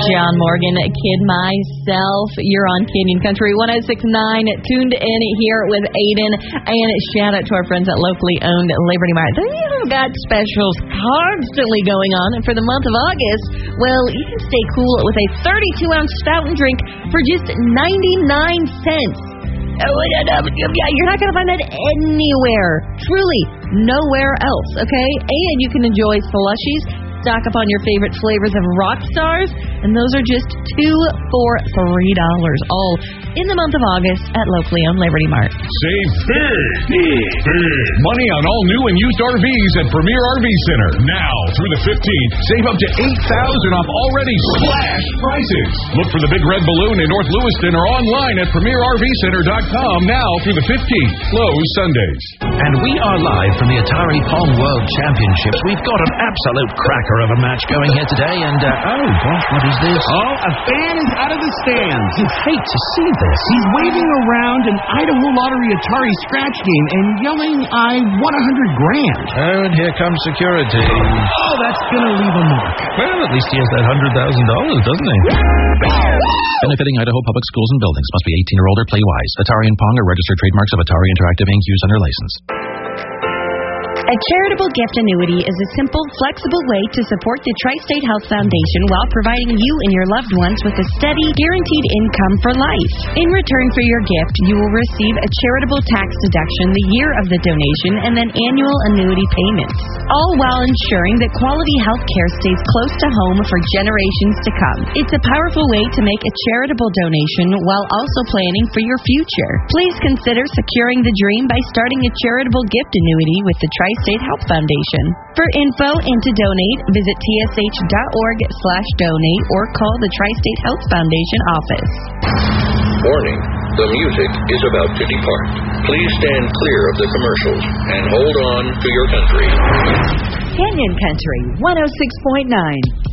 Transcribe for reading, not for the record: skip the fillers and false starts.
John Morgan, kid myself. You're on Canyon Country 106.9, tuned in here with Aiden. And shout out to our friends at locally owned Liberty Mart. They have got specials constantly going on. And for the month of August, well, you can stay cool with a 32-ounce stout and drink for just 99 cents. You're not going to find that anywhere. Truly, nowhere else, okay? And you can enjoy slushies. Stock up on your favorite flavors of rock stars, and those are just $2 for $3, all in the month of August at locally owned Liberty Mart. Save big money on all new and used RVs at Premier RV Center. Now through the 15th, save up to $8,000 off already slash prices. Look for the big red balloon in North Lewiston or online at PremierRVCenter.com now through the 15th. Closed Sundays. And we are live from the Atari Pong World Championships. We've got an absolute cracker of a match going here today, and oh gosh, what is this? Oh, a fan is out of the stands. You hate to see this. He's waving around an Idaho Lottery Atari scratch game and yelling, "I won $100,000." Oh, and here comes security. Oh, that's gonna leave a mark. Well, at least he has that $100,000, doesn't he? Benefiting Idaho Public Schools and Buildings. Must be 18 or older. Play wise. Atari and Pong are registered trademarks of Atari Interactive Inc. Used under license. A charitable gift annuity is a simple, flexible way to support the Tri-State Health Foundation while providing you and your loved ones with a steady, guaranteed income for life. In return for your gift, you will receive a charitable tax deduction the year of the donation and then annual annuity payments, all while ensuring that quality health care stays close to home for generations to come. It's a powerful way to make a charitable donation while also planning for your future. Please consider securing the dream by starting a charitable gift annuity with the Tri-State Health Foundation. For info and to donate, visit tsh.org/donate or call the Tri-State Health Foundation office. Warning, the music is about to depart. Please stand clear of the commercials and hold on to your country. Canyon Country 106.9.